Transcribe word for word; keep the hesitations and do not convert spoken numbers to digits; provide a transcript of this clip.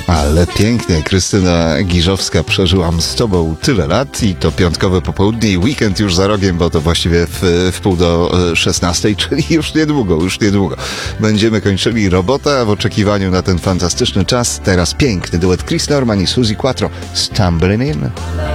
Ale pięknie, Krystyna Giżowska, przeżyłam z tobą tyle lat i to piątkowe popołudnie i weekend już za rogiem, bo to właściwie w, w pół do szesnastej, czyli już niedługo, już niedługo. Będziemy kończyli robotę w oczekiwaniu na ten fantastyczny czas. Teraz piękny duet Chris Norman i Suzy Quatro, Stumbling In.